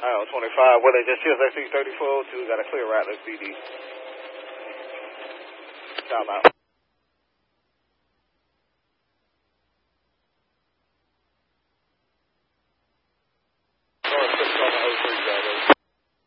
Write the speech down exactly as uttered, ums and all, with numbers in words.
Aisle twenty-five, Wellington, T S X C thirty-four oh two, got a clear route, let's B D. Time out.